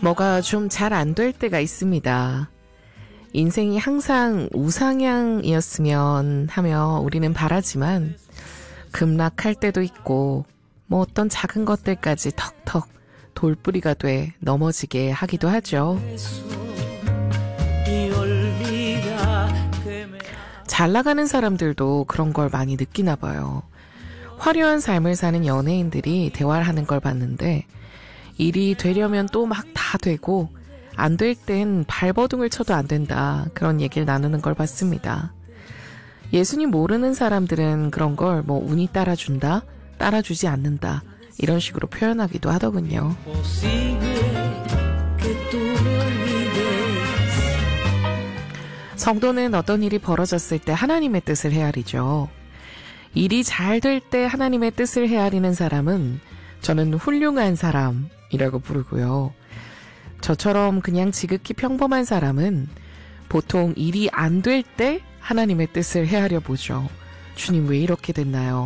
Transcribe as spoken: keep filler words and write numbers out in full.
뭐가 좀 잘 안 될 때가 있습니다. 인생이 항상 우상향이었으면 하며 우리는 바라지만 급락할 때도 있고 뭐 어떤 작은 것들까지 턱턱 돌뿌리가 돼 넘어지게 하기도 하죠. 잘 나가는 사람들도 그런 걸 많이 느끼나 봐요. 화려한 삶을 사는 연예인들이 대화를 하는 걸 봤는데 일이 되려면 또 막 다 되고 안 될 땐 발버둥을 쳐도 안 된다. 그런 얘기를 나누는 걸 봤습니다. 예수님 모르는 사람들은 그런 걸 뭐 운이 따라준다, 따라주지 않는다 이런 식으로 표현하기도 하더군요. 성도는 어떤 일이 벌어졌을 때 하나님의 뜻을 헤아리죠. 일이 잘 될 때 하나님의 뜻을 헤아리는 사람은 저는 훌륭한 사람이라고 부르고요. 저처럼 그냥 지극히 평범한 사람은 보통 일이 안 될 때 하나님의 뜻을 헤아려 보죠. 주님 왜 이렇게 됐나요?